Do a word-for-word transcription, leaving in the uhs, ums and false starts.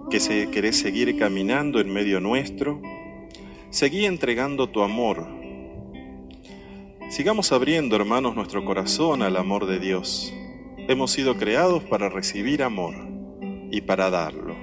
que se, querés seguir caminando en medio nuestro, seguí entregando tu amor. Sigamos abriendo, hermanos, nuestro corazón al amor de Dios. Hemos sido creados para recibir amor y para darlo.